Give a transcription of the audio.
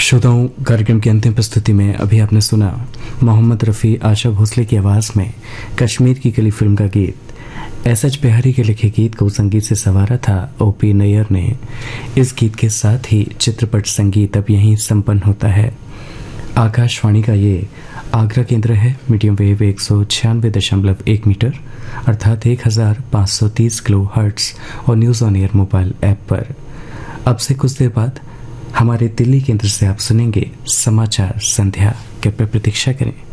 श्रोताओं, कार्यक्रम की अंतिम प्रस्तुति में अभी आपने सुना मोहम्मद रफ़ी, आशा भोसले की आवाज़ में कश्मीर की कली फिल्म का गीत। एस.एच. बिहारी के लिखे गीत को संगीत से संवारा था ओ.पी. नैयर ने। इस गीत के साथ ही चित्रपट संगीत अब यहीं संपन्न होता है। आकाशवाणी का ये आगरा केंद्र है। मीडियम वेव 196.1 मीटर अर्थात 1530 किलो हर्ट्ज और news on air mobile app पर। अब से कुछ देर बाद हमारे दिल्ली केंद्र से आप सुनेंगे समाचार संध्या। कृपया प्रतीक्षा करें।